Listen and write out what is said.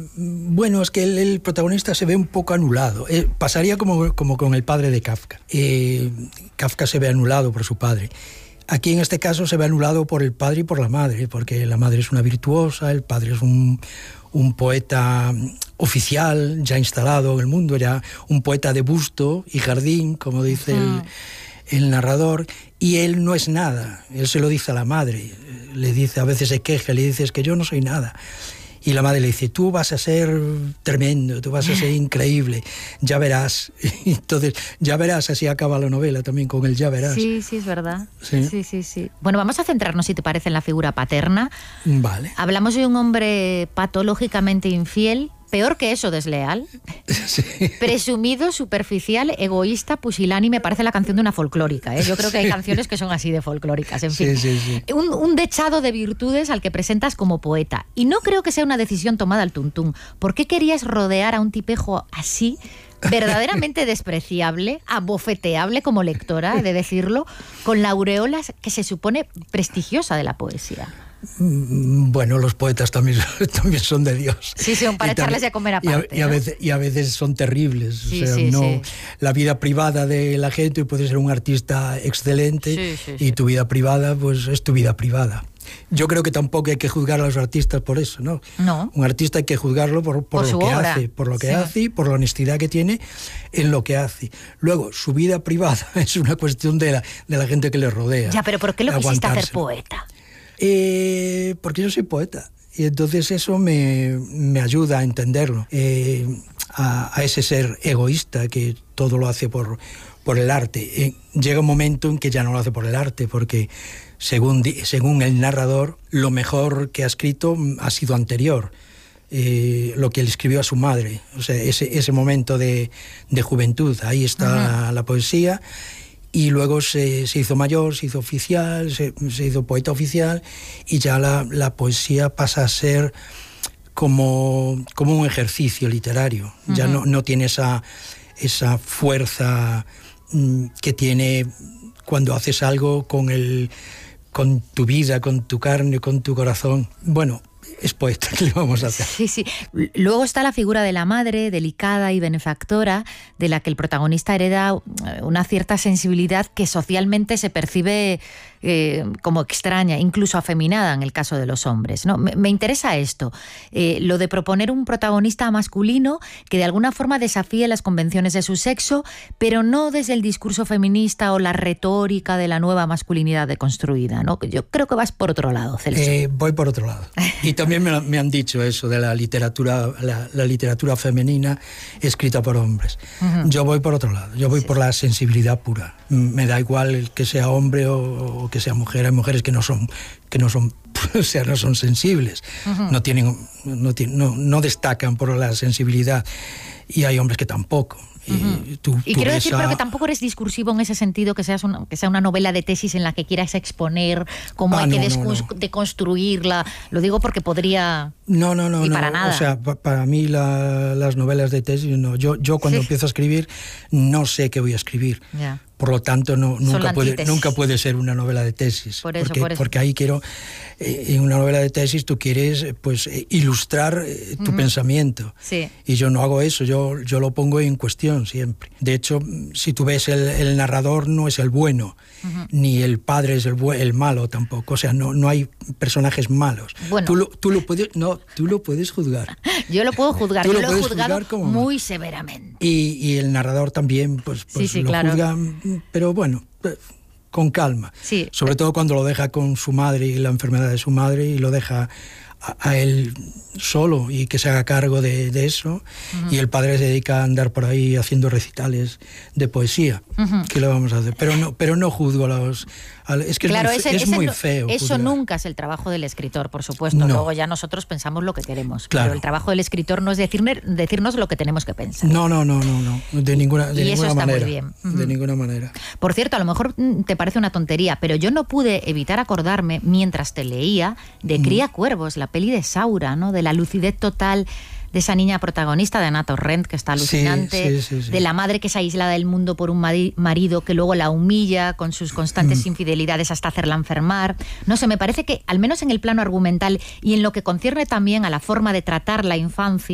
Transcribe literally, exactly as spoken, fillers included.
bueno, es que el, el protagonista se ve un poco anulado. Eh, pasaría como, como con el padre de Kafka. Eh, Kafka se ve anulado por su padre. Aquí en este caso se ve anulado por el padre y por la madre, porque la madre es una virtuosa, el padre es un, un poeta oficial, ya instalado en el mundo, ya un poeta de busto y jardín, como dice uh-huh. el, el narrador, y él no es nada. Él se lo dice a la madre, le dice, a veces se queja, le dice, es que yo no soy nada. Y la madre le dice, tú vas a ser tremendo, tú vas a ser increíble, ya verás. Entonces, ya verás, así acaba la novela también, con el ya verás. Sí, sí, es verdad. Sí, sí, sí. sí. Bueno, vamos a centrarnos, si te parece, en la figura paterna. Vale. Hablamos de un hombre patológicamente infiel, peor que eso, desleal, sí. presumido, superficial, egoísta, pusilánime. Parece la canción de una folclórica, ¿eh? Yo creo que hay canciones que son así de folclóricas, en fin. Sí, sí, sí. Un, un dechado de virtudes al que presentas como poeta. Y no creo que sea una decisión tomada al tuntún. ¿Por qué querías rodear a un tipejo así, verdaderamente despreciable, abofeteable como lectora, he de decirlo, con la aureola que se supone prestigiosa de la poesía? Bueno, los poetas también, también son de Dios. Sí, sí, para echarles de comer aparte. Y a, y, a veces, y a veces son terribles. Sí, o sea, sí, no, sí. La vida privada de la gente puede ser un artista excelente, sí, sí, y sí. tu vida privada, pues es tu vida privada. Yo creo que tampoco hay que juzgar a los artistas por eso, ¿no? No. Un artista hay que juzgarlo por, por, por lo que obra. hace, por lo que sí. hace y por la honestidad que tiene en lo que hace. Luego, su vida privada es una cuestión de la, de la gente que le rodea. Ya, pero ¿por qué lo quisiste hacer poeta? Eh, porque yo soy poeta y entonces eso me, me ayuda a entenderlo, eh, a, a ese ser egoísta que todo lo hace por, por el arte. Eh, llega un momento en que ya no lo hace por el arte, porque según, según el narrador, lo mejor que ha escrito ha sido anterior, eh, lo que él escribió a su madre, o sea, ese, ese momento de, de juventud, ahí está uh-huh. la poesía. Y luego se, se hizo mayor, se hizo oficial, se, se hizo poeta oficial, y ya la, la poesía pasa a ser como, como un ejercicio literario. Uh-huh. Ya no, no tiene esa, esa fuerza mm, que tiene cuando haces algo con, el, con tu vida, con tu carne, con tu corazón. Bueno, es poeta, ¿qué le vamos a hacer? Sí, sí. Luego está la figura de la madre, delicada y benefactora, de la que el protagonista hereda una cierta sensibilidad que socialmente se percibe eh, como extraña, incluso afeminada en el caso de los hombres, ¿no? Me, me interesa esto, eh, lo de proponer un protagonista masculino que de alguna forma desafíe las convenciones de su sexo, pero no desde el discurso feminista o la retórica de la nueva masculinidad deconstruida, ¿no? Yo creo que vas por otro lado, Celso. Eh, voy por otro lado. Y también me, me han dicho eso de la literatura, la, la literatura femenina escrita por hombres. Uh-huh. Yo voy por otro lado, yo voy sí. por la sensibilidad pura. Me da igual que sea hombre o, o que sea mujer. Hay mujeres que no son, que no son, o sea, no son sensibles, uh-huh. no tienen, no, no, no destacan por la sensibilidad, y hay hombres que tampoco. Uh-huh. Y, tú, y tú quiero decir, a... pero que tampoco eres discursivo en ese sentido, que, seas una, que sea una novela de tesis en la que quieras exponer cómo ah, hay no, que descon- no, no. deconstruirla. Lo digo porque podría... No, no, no. Y no. para nada. O sea, pa- para mí la, las novelas de tesis, no. Yo, yo cuando sí. empiezo a escribir, no sé qué voy a escribir. Ya. Por lo tanto, no, nunca, puede, nunca puede ser una novela de tesis. Por eso, porque, por eso. porque ahí quiero, eh, en una novela de tesis tú quieres pues eh, ilustrar eh, tu uh-huh. pensamiento. Sí. Y yo no hago eso, yo, yo lo pongo en cuestión siempre. De hecho, si tú ves el, el narrador no es el bueno, uh-huh. ni el padre es el, bu- el malo tampoco. O sea, no, no hay personajes malos. Bueno. Tú, lo, tú, lo puedes, no, tú lo puedes juzgar. Yo lo puedo juzgar, tú yo lo, lo he juzgado como... muy severamente. Y, y el narrador también pues, pues sí, sí, lo claro. juzga, pero bueno, con calma. Sí. Sobre todo cuando lo deja con su madre y la enfermedad de su madre, y lo deja a, a él solo y que se haga cargo de, de eso. Uh-huh. Y el padre se dedica a andar por ahí haciendo recitales de poesía. Uh-huh. ¿Qué le vamos a hacer? Pero no, pero no juzgo a los... A, es que claro, es muy, ese, es ese muy no, feo. Eso juzgar. Nunca es el trabajo del escritor, por supuesto. No. Luego ya nosotros pensamos lo que queremos. Claro. Pero el trabajo del escritor no es decirme, decirnos lo que tenemos que pensar. No, no, no, no, no. De ninguna, de y ninguna eso está manera. muy bien. Uh-huh. De ninguna manera. Por cierto, a lo mejor te parece una tontería, pero yo no pude evitar acordarme, mientras te leía, de Cría Cuervos, la peli de Saura, ¿no? De la lucidez total de esa niña protagonista, de Ana Torrent, que está alucinante, sí, sí, sí, sí. de la madre que es aislada del mundo por un marido que luego la humilla con sus constantes mm. infidelidades hasta hacerla enfermar. No sé, me parece que, al menos en el plano argumental y en lo que concierne también a la forma de tratar la infancia,